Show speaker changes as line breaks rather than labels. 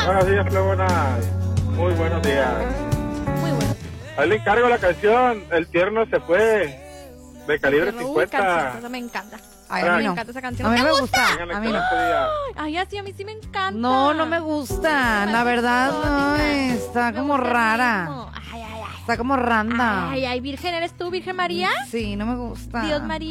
Buenos días, Flebona. Muy buenos días.
Muy bueno.
Ahí le encargo la canción El tierno se fue, de calibre
Uy,
50.
canción, esa me encanta.
Ay, a mí
Me
no.
encanta esa canción.
A mí
¿No
me
te
gusta.
Tengan
A mí no.
excelente día.
Ay, así a mí sí me encanta.
No, no me gusta. La verdad, no, está
Me
como
gusta el
rara.
ritmo. Ay, ay, ay.
Está como randa.
Ay, ay, Virgen, ¿eres tú, Virgen María?
Sí, no me gusta.
Dios María.